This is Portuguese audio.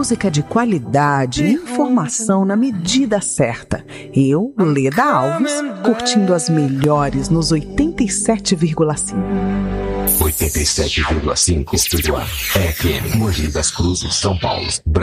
Música de qualidade, informação na medida certa. Eu, Leda Alves, curtindo as melhores nos 87,5. 87,5 Estúdio A, FM, Mogi das Cruzes, São Paulo, Brasil.